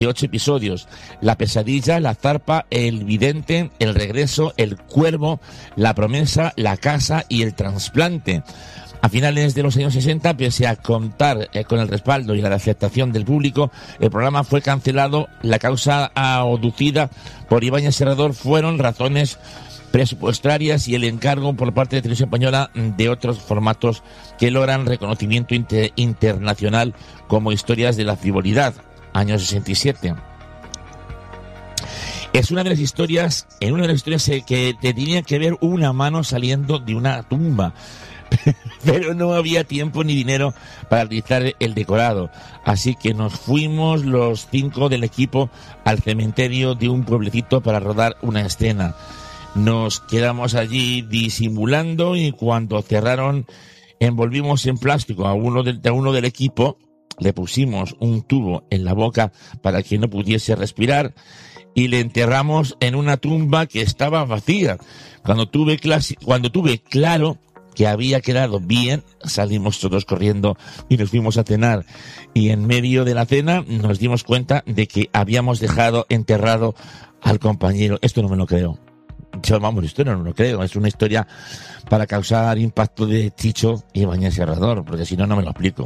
8 episodios: La pesadilla, La zarpa, El vidente, El regreso, El cuervo, La promesa, La casa y El trasplante. A finales de los años 60, pese a contar con el respaldo y la aceptación del público, el programa fue cancelado. La causa aducida por Ibáñez Serrador fueron razones presupuestarias y el encargo por parte de Televisión Española de otros formatos que logran reconocimiento internacional, como Historias de la frivolidad, año 67. Es una de las historias que te tenía que ver una mano saliendo de una tumba, pero no había tiempo ni dinero para realizar el decorado, así que nos fuimos los 5 del equipo al cementerio de un pueblecito para rodar una escena. Nos quedamos allí disimulando y cuando cerraron, envolvimos en plástico a uno del equipo, le pusimos un tubo en la boca para que no pudiese respirar y le enterramos en una tumba que estaba vacía. Cuando tuve claro que había quedado bien, salimos todos corriendo y nos fuimos a cenar. Y en medio de la cena nos dimos cuenta de que habíamos dejado enterrado al compañero. Esto no me lo creo. Esto no lo creo. Es una historia para causar impacto de Chicho Ibáñez Serrador, porque si no, no me lo explico.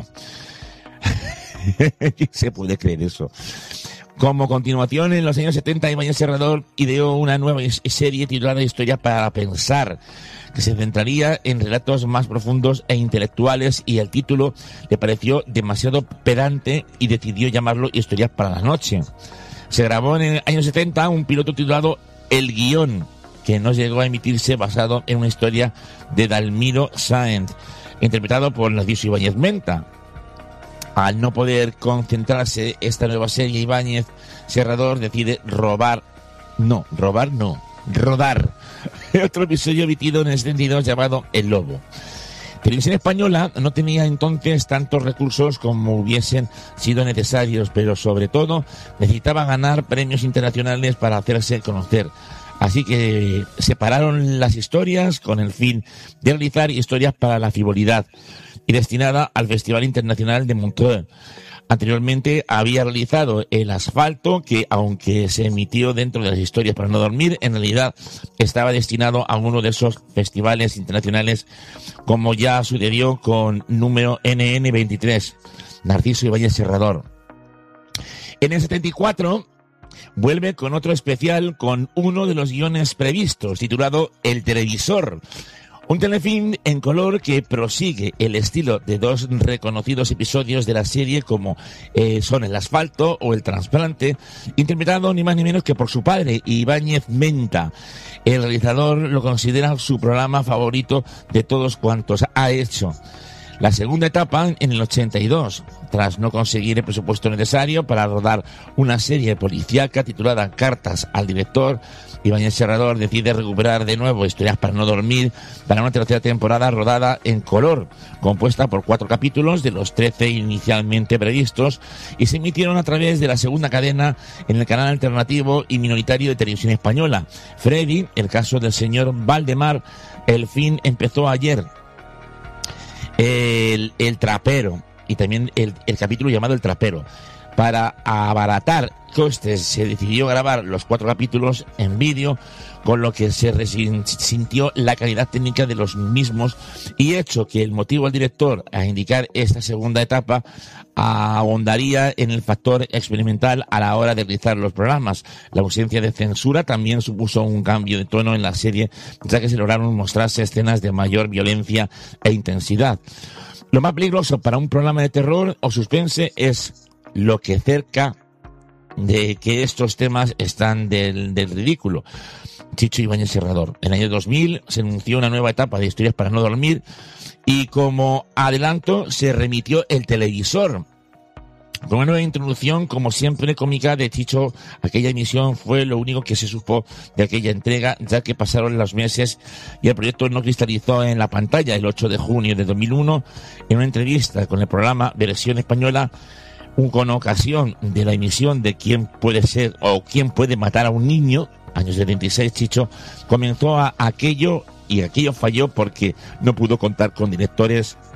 ¿Se puede creer eso? Como continuación, en los años 70, Ibáñez Serrador ideó una nueva serie titulada Historia para pensar, que se centraría en relatos más profundos e intelectuales, y el título le pareció demasiado pedante y decidió llamarlo Historias para la noche. Se grabó en el año 70 un piloto titulado El guión, que no llegó a emitirse, basado en una historia de Dalmiro Sáenz, interpretado por Narciso Ibáñez Menta. Al no poder concentrarse esta nueva serie, Ibáñez Serrador decide rodar otro episodio emitido en el 72 llamado El Lobo. Televisión Española no tenía entonces tantos recursos como hubiesen sido necesarios, pero sobre todo necesitaba ganar premios internacionales para hacerse conocer. Así que separaron las historias con el fin de realizar Historias para la frivolidad, y destinada al Festival Internacional de Montreux. Anteriormente había realizado El asfalto, que aunque se emitió dentro de las Historias para no dormir, en realidad estaba destinado a uno de esos festivales internacionales, como ya sucedió con número NN23, Narciso Ibáñez Serrador. En el 74 vuelve con otro especial con uno de los guiones previstos, titulado El televisor. Un telefilm en color que prosigue el estilo de 2 reconocidos episodios de la serie, como son El asfalto o El trasplante, interpretado ni más ni menos que por su padre, Ibáñez Menta. El realizador lo considera su programa favorito de todos cuantos ha hecho. La segunda etapa, en el 82, tras no conseguir el presupuesto necesario para rodar una serie policíaca titulada Cartas al director, Ibáñez Serrador decide recuperar de nuevo Historias para no dormir para una tercera temporada rodada en color, compuesta por 4 capítulos de los 13 inicialmente previstos, y se emitieron a través de la segunda cadena en el canal alternativo y minoritario de Televisión Española. Freddy, El caso del señor Valdemar, El fin empezó ayer, El trapero, y también el capítulo llamado El trapero. Para abaratar costes se decidió grabar los 4 capítulos en vídeo, con lo que se resintió la calidad técnica de los mismos, y hecho que el motivo al director a indicar esta segunda etapa ahondaría en el factor experimental a la hora de realizar los programas. La ausencia de censura también supuso un cambio de tono en la serie, ya que se lograron mostrarse escenas de mayor violencia e intensidad. Lo más peligroso para un programa de terror o suspense es lo que cerca de que estos temas están del ridículo. Chicho Ibáñez Serrador. En el año 2000 se anunció una nueva etapa de Historias para no dormir, y como adelanto se remitió El televisor, con una nueva introducción, como siempre, cómica de Chicho. Aquella emisión fue lo único que se supo de aquella entrega, ya que pasaron los meses y el proyecto no cristalizó en la pantalla. El 8 de junio de 2001, en una entrevista con el programa Versión Española, con ocasión de la emisión de ¿Quién puede ser o quién puede matar a un niño?, años 76, Chicho comenzó aquello falló porque no pudo contar con directores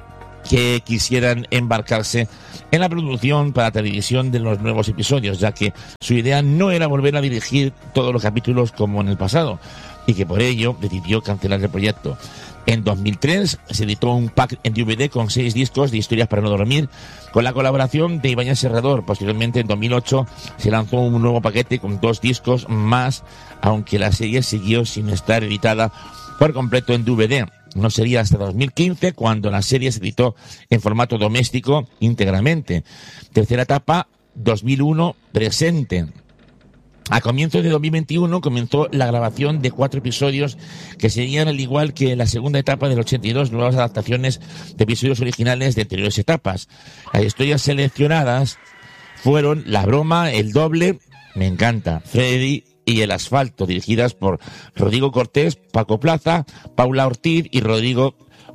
que quisieran embarcarse en la producción para televisión de los nuevos episodios, ya que su idea no era volver a dirigir todos los capítulos como en el pasado, y que por ello decidió cancelar el proyecto. En 2003 se editó un pack en DVD con 6 discos de historias para no dormir, con la colaboración de Ibáñez Serrador. Posteriormente, en 2008, se lanzó un nuevo paquete con 2 discos más, aunque la serie siguió sin estar editada por completo en DVD. No sería hasta 2015 cuando la serie se editó en formato doméstico íntegramente. Tercera etapa, 2001, presente. A comienzos de 2021 comenzó la grabación de 4 episodios que serían, al igual que la segunda etapa del 82, nuevas adaptaciones de episodios originales de anteriores etapas. Las historias seleccionadas fueron La Broma, El Doble, me encanta, Freddy y El Asfalto, dirigidas por Rodrigo Cortés, Paco Plaza, Paula Ortiz y Rodrigo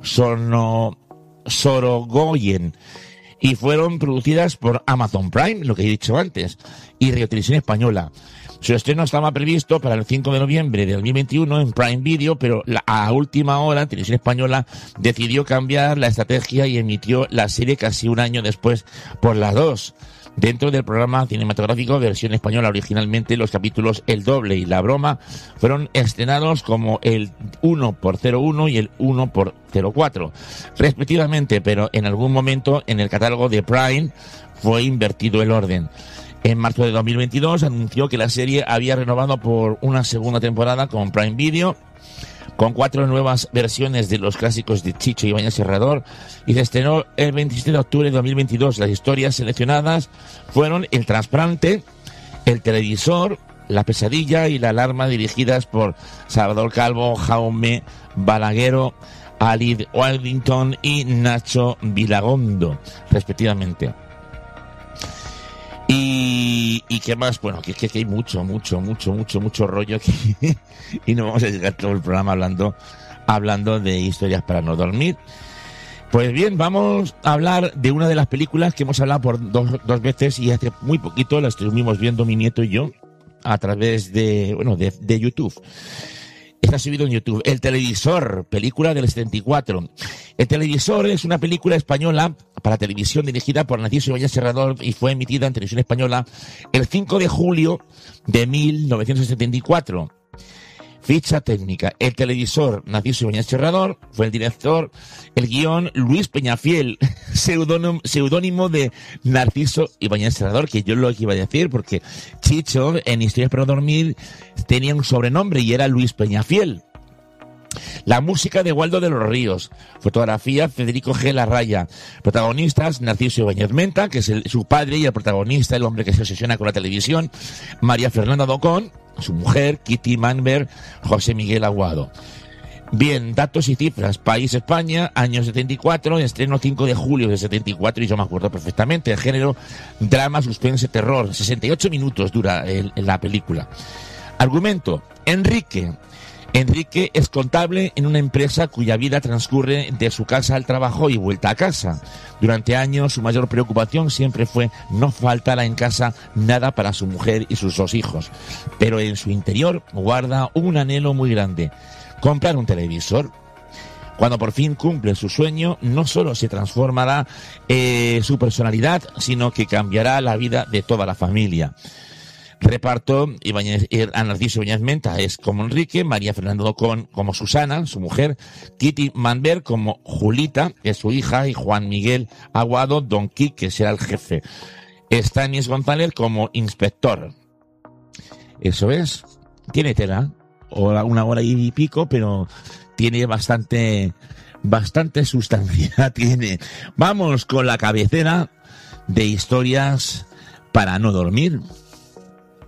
Sorogoyen. Y fueron producidas por Amazon Prime, lo que he dicho antes, y Radio Televisión Española. Su estreno estaba previsto para el 5 de noviembre de 2021 en Prime Video, pero a última hora Televisión Española decidió cambiar la estrategia y emitió la serie casi un año después por las 2. Dentro del programa cinematográfico versión española, originalmente los capítulos El Doble y La Broma fueron estrenados como el 1x01 y el 1x04, respectivamente, pero en algún momento en el catálogo de Prime fue invertido el orden. En marzo de 2022 anunció que la serie había renovado por una segunda temporada con Prime Video, con 4 nuevas versiones de los clásicos de Chicho y Ibáñez Serrador, y se estrenó el 27 de octubre de 2022. Las historias seleccionadas fueron El Trasplante, El Televisor, La Pesadilla y La Alarma, dirigidas por Salvador Calvo, Jaume Balaguero, Alid Wildington y Nacho Vilagondo, respectivamente. Y qué más, bueno, que hay mucho rollo aquí y no vamos a llegar todo el programa hablando de historias para no dormir. Pues bien, vamos a hablar de una de las películas que hemos hablado por dos veces, y hace muy poquito la estuvimos viendo mi nieto y yo a través de YouTube. Está subido en YouTube. El Televisor, película del 74. El Televisor es una película española para televisión dirigida por Narciso Ibáñez Serrador y fue emitida en Televisión Española el 5 de julio de 1974. Ficha técnica. El Televisor, Narciso Ibáñez Serrador, fue el director. El guión, Luis Peñafiel, seudónimo de Narciso Ibáñez Serrador, que yo lo que iba a decir, porque Chicho, en Historias para dormir, tenía un sobrenombre y era Luis Peñafiel. La música de Waldo de los Ríos. Fotografía, Federico G. Larraya. Protagonistas, Narciso Ibáñez Menta, que es su padre y el protagonista, el hombre que se obsesiona con la televisión. María Fernanda Docón, su mujer, Kitty Manber, José Miguel Aguado. Bien, datos y cifras. País España, año 74, estreno 5 de julio de 74, y yo me acuerdo perfectamente. El género, drama, suspense, terror. 68 minutos dura la película. Argumento, Enrique es contable en una empresa cuya vida transcurre de su casa al trabajo y vuelta a casa. Durante años su mayor preocupación siempre fue no faltar en casa nada para su mujer y sus 2 hijos. Pero en su interior guarda un anhelo muy grande: comprar un televisor. Cuando por fin cumple su sueño, no solo se transformará su personalidad, sino que cambiará la vida de toda la familia. Reparto, Narciso Ibáñez Menta es como Enrique, María Fernanda Docón como Susana, su mujer, Kitty Manber como Julita, que es su hija, y Juan Miguel Aguado, Don Quique, que será el jefe. Stanis González como inspector. Eso es, tiene tela, una hora y pico, pero tiene bastante sustancia, tiene. Vamos con la cabecera de Historias para no dormir.